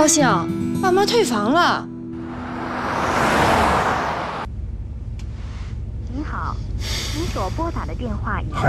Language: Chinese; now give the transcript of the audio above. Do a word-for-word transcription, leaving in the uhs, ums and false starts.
高兴，爸妈退房了。 您好，您所拨打的电话已。